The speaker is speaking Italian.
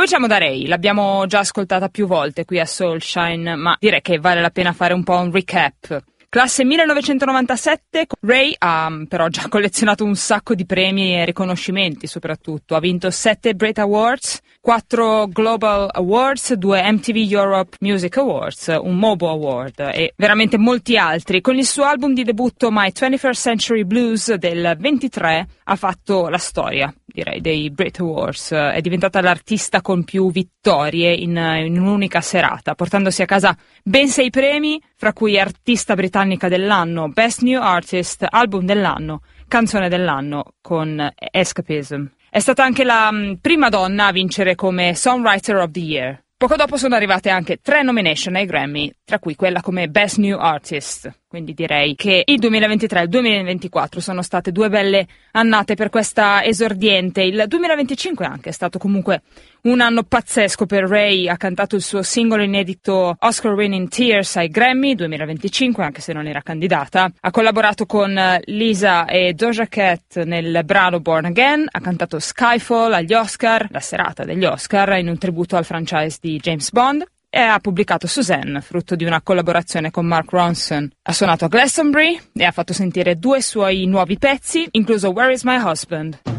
Cominciamo da Ray, l'abbiamo già ascoltata più volte qui a Soulshine, ma direi che vale la pena fare un po' un recap. Classe 1997, Ray ha però già collezionato un sacco di premi e riconoscimenti soprattutto. Ha vinto 7 Brit Awards, 4 Global Awards, 2 MTV Europe Music Awards, un Mobo Award e veramente molti altri. Con il suo album di debutto My 21st Century Blues del 23 ha fatto la storia, direi, dei Brit Awards. È diventata l'artista con più vittorie in un'unica serata, portandosi a casa ben 6 premi, fra cui Artista Britannica dell'anno, Best New Artist, Album dell'anno, Canzone dell'anno con Escapism. È stata anche la prima donna a vincere come Songwriter of the Year. Poco dopo sono arrivate anche 3 nomination ai Grammy, tra cui quella come Best New Artist. Quindi direi che il 2023 e il 2024 sono state 2 belle annate per questa esordiente. Il 2025 anche è stato comunque un anno pazzesco per Ray. Ha cantato il suo singolo inedito Oscar Winning Tears ai Grammy 2025, anche se non era candidata. Ha collaborato con Lisa e Doja Cat nel brano Born Again. Ha cantato Skyfall agli Oscar, la serata degli Oscar, in un tributo al franchise di James Bond. E ha pubblicato Suzanne, frutto di una collaborazione con Mark Ronson. Ha suonato a Glastonbury e ha fatto sentire 2 suoi nuovi pezzi, incluso Where Is My Husband?